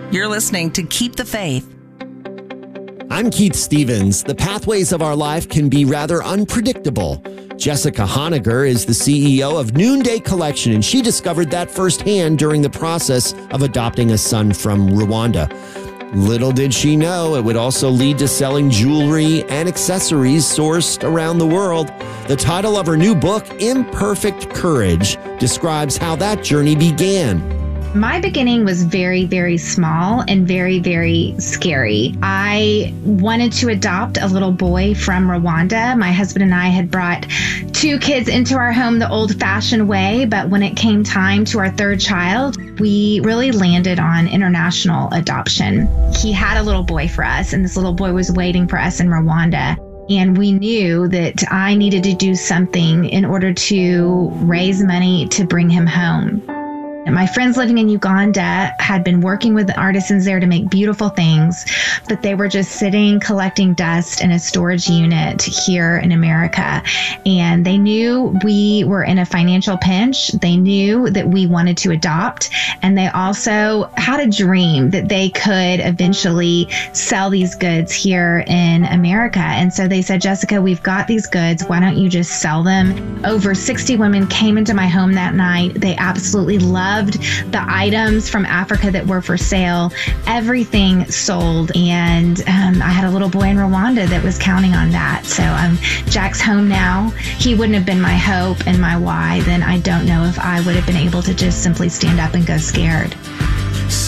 You're listening to Keep the Faith. I'm Keith Stevens. The pathways of our life can be rather unpredictable. Jessica Honegger is the CEO of Noonday Collection, and she discovered that firsthand during the process of adopting a son from Rwanda. Little did she know it would also lead to selling jewelry and accessories sourced around the world. The title of her new book, Imperfect Courage, describes how that journey began. My beginning was very, very small and very, very scary. I wanted to adopt a little boy from Rwanda. My husband and I had brought 2 kids into our home the old-fashioned way, but when it came time to our 3rd child, we really landed on international adoption. He had a little boy for us, and this little boy was waiting for us in Rwanda. And we knew that I needed to do something in order to raise money to bring him home. My friends living in Uganda had been working with the artisans there to make beautiful things, but they were just sitting collecting dust in a storage unit here in America. And they knew we were in a financial pinch. They knew that we wanted to adopt, and they also had a dream that they could eventually sell these goods here in America. And so they said, Jessica, we've got these goods. Why don't you just sell them? Over 60 women came into my home that night. They absolutely loved the items from Africa that were for sale. Everything sold. And I had a little boy in Rwanda that was counting on that. So Jack's home now. He wouldn't have been my hope and my why. Then I don't know if I would have been able to just simply stand up and go scared.